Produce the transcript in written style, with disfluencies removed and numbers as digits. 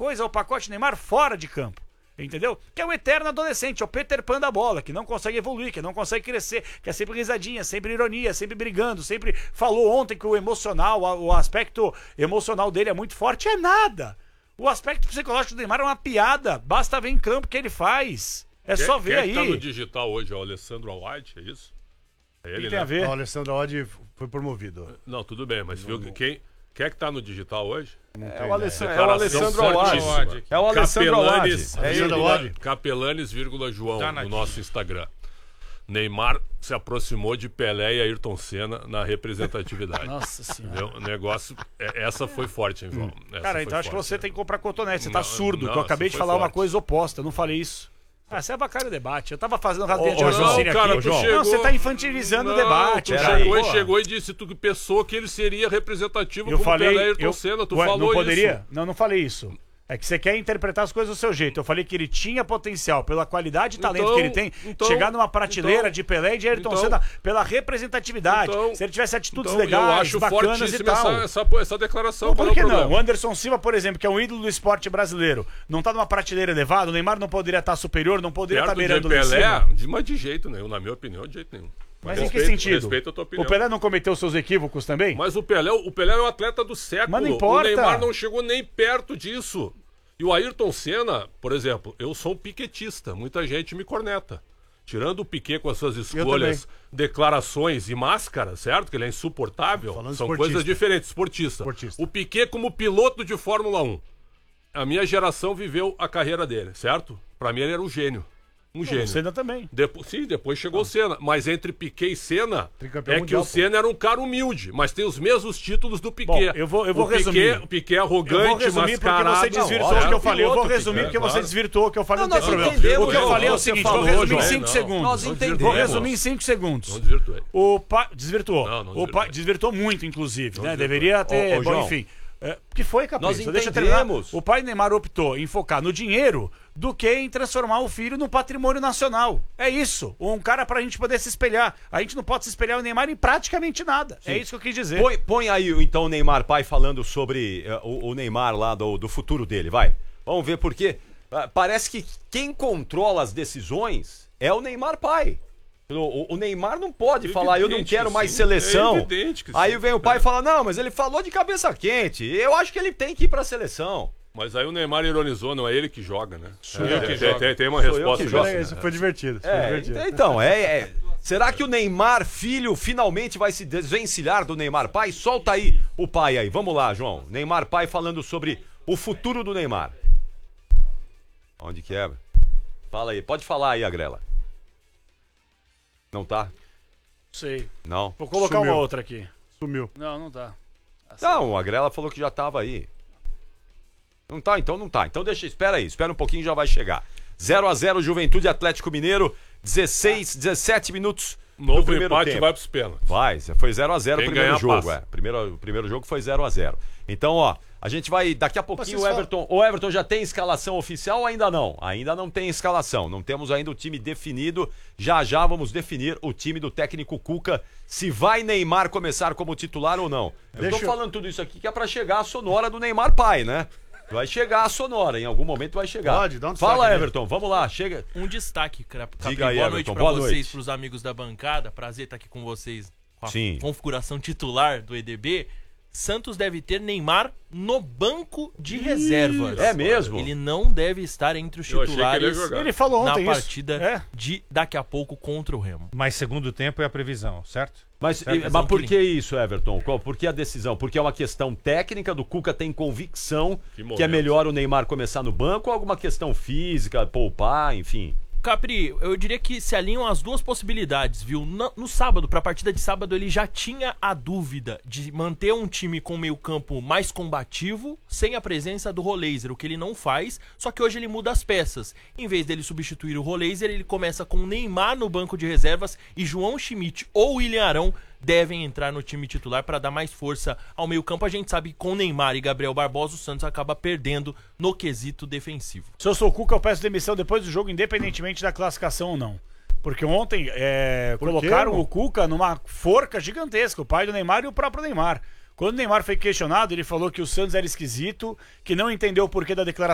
coisa é o pacote Neymar fora de campo. Entendeu? Que é o eterno adolescente, é o Peter Pan da bola, que não consegue evoluir, que não consegue crescer, que é sempre risadinha, sempre ironia, sempre brigando, sempre falou ontem que o emocional, o aspecto emocional dele é muito forte. É nada. O aspecto psicológico do Neymar é uma piada. Basta ver em campo o que ele faz. É só ver aí. Quem tá no digital hoje é o Alessandro Awad, é isso? É ele, que tem a ver? O Alessandro Awad foi promovido. Não, tudo bem, mas viu quem é que tá no digital hoje? É o Alessandro Awad. É o Alessandro Awad. Capelanes, João, no nosso Instagram. Neymar se aproximou de Pelé e Ayrton Senna na representatividade. Nossa senhora. Entendeu? O negócio, essa foi forte, hein, João? Cara, então acho que você tem que comprar cotonete. Você tá surdo, não, que eu acabei de falar forte. uma coisa oposta. Eu não falei isso. Você avacalha o debate. Eu tava fazendo rasguinha de João, raciocínio cara, aqui. tu chegou... Não, você tá infantilizando o debate. Tu chegou e disse, tu pensou que ele seria representativo como Pelé e Ayrton Senna. Tu falou não poderia? isso. Não falei isso. É que você quer interpretar as coisas do seu jeito. Eu falei que ele tinha potencial, pela qualidade e talento que ele tem, chegar numa prateleira de Pelé e de Ayrton Senna, pela representatividade. Se ele tivesse atitudes legais, bacanas e tal. Essa declaração. Por que não? O Anderson Silva, por exemplo, que é um ídolo do esporte brasileiro, não tá numa prateleira elevada, o Neymar não poderia estar superior, não poderia estar beirando lá em cima. Mas de jeito nenhum, na minha opinião, de jeito nenhum. Mas em que sentido? Respeito a tua opinião. O Pelé não cometeu seus equívocos também? Mas o Pelé é o atleta do século. Mas não importa. O Neymar não chegou nem perto disso. E o Ayrton Senna, por exemplo, eu sou um piquetista, muita gente me corneta. Tirando o Piquet com as suas escolhas, declarações e máscara, certo? Que ele é insuportável. São coisas diferentes, esportista. O Piquet como piloto de Fórmula 1. A minha geração viveu a carreira dele, certo? Pra mim ele era um gênio. Um gênio. O Senna também. Sim, depois chegou o Senna. Mas entre Piquet e Senna, que o Senna era um cara humilde, mas tem os mesmos títulos do Piquet. Bom, eu vou resumir. O Piquet é arrogante, mascarado. Porque você desvirtuou o que eu falei. Eu vou resumir porque você desvirtuou o que eu falei. Não tem problema. O que eu falei é o seguinte, vou resumir em 5 segundos. Nós entendemos. Vou resumir em 5 segundos. Não desvirtuei. Desvirtuou. Não desvirtuou muito, inclusive. Deveria ter... Bom, enfim... que foi, Capricho? Deixa eu terminar. O pai do Neymar optou em focar no dinheiro do que em transformar o filho no patrimônio nacional. É isso. Um cara pra gente poder se espelhar. A gente não pode se espelhar o Neymar em praticamente nada. Sim. É isso que eu quis dizer. Põe aí, então, o Neymar pai falando sobre o Neymar lá do futuro dele, vai. Vamos ver porque parece que quem controla as decisões é o Neymar pai. O Neymar não pode falar, eu não quero mais seleção. É evidente que sim. Aí vem o pai e fala, não, mas ele falou de cabeça quente. Eu acho que ele tem que ir pra seleção. Mas aí o Neymar ironizou, não é ele que joga, né? Tem uma Sou resposta. eu que jogo. Isso foi divertido. Então, será que o Neymar filho finalmente vai se desvencilhar do Neymar pai? Solta aí o pai aí. Vamos lá, João. Neymar pai falando sobre o futuro do Neymar. Onde que é? Fala aí. Pode falar aí, Agrela. Não tá? Sei. Não. Vou colocar uma outra aqui. Sumiu. Não tá. Não, a Agrela falou que já tava aí. Não tá, então não tá. Então espera aí, espera um pouquinho, já vai chegar. 0-0 Juventude Atlético Mineiro, 17 minutos Novo do primeiro empate tempo. vai pros pênaltis. Foi 0-0 o primeiro jogo, passa. O primeiro jogo foi 0-0. Então, ó, a gente vai, daqui a pouquinho o Everton já tem escalação oficial ou ainda não? Ainda não tem escalação, não temos ainda o time definido. Já vamos definir o time do técnico Cuca, se vai Neymar começar como titular ou não. Eu tô falando tudo isso aqui que é pra chegar a sonora do Neymar pai, né? Vai chegar a sonora, em algum momento vai chegar. Pode, dá um Fala, Everton, vamos lá, chega. Um destaque, Capri. Diga aí, boa Everton, noite pra boa vocês, noite. pros amigos da bancada. Prazer estar aqui com vocês com a Sim. configuração titular do EDB. Santos deve ter Neymar no banco de reservas. É mesmo? Ele não deve estar entre os titulares Ele falou ontem na isso. partida de daqui a pouco contra o Remo. Mas segundo tempo é a previsão, certo? Mas por que isso, Everton? Por que a decisão? Porque é uma questão técnica, do Cuca tem convicção que é melhor o Neymar começar no banco ou alguma questão física, poupar, enfim? Capri, eu diria que se alinham as duas possibilidades, viu? No sábado, pra partida de sábado, ele já tinha a dúvida de manter um time com meio campo mais combativo, sem a presença do Roleiser, o que ele não faz, só que hoje ele muda as peças. Em vez dele substituir o Roleiser, ele começa com o Neymar no banco de reservas e João Schmidt ou William Arão devem entrar no time titular para dar mais força ao meio-campo. A gente sabe que com Neymar e Gabriel Barbosa, o Santos acaba perdendo no quesito defensivo. Se eu sou o Cuca, eu peço demissão depois do jogo, independentemente da classificação ou não. Porque ontem colocaram o Cuca numa forca gigantesca, o pai do Neymar e o próprio Neymar. Quando o Neymar foi questionado, ele falou que o Santos era esquisito, que não entendeu o porquê da declaração